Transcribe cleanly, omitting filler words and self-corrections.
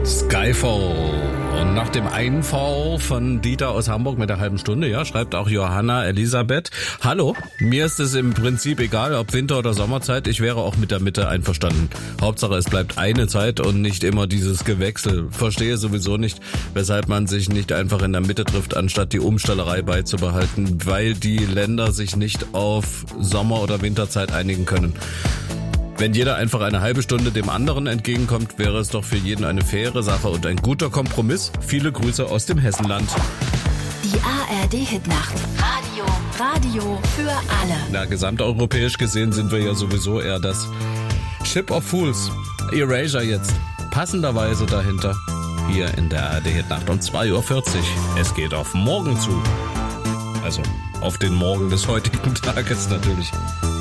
Skyfall. Und nach dem Einfall von Dieter aus Hamburg mit der halben Stunde, ja, schreibt auch Johanna Elisabeth: Hallo, mir ist es im Prinzip egal, ob Winter- oder Sommerzeit, ich wäre auch mit der Mitte einverstanden. Hauptsache, es bleibt eine Zeit und nicht immer dieses Gewechsel. Verstehe sowieso nicht, weshalb man sich nicht einfach in der Mitte trifft, anstatt die Umstellerei beizubehalten, weil die Länder sich nicht auf Sommer- oder Winterzeit einigen können. Wenn jeder einfach eine halbe Stunde dem anderen entgegenkommt, wäre es doch für jeden eine faire Sache und ein guter Kompromiss. Viele Grüße aus dem Hessenland. Die ARD-Hitnacht. Radio für alle. Na, gesamteuropäisch gesehen sind wir ja sowieso eher das Ship of Fools. Erasure jetzt. Passenderweise dahinter. Hier in der ARD-Hitnacht um 2:40 Uhr. Es geht auf morgen zu. Also auf den Morgen des heutigen Tages natürlich.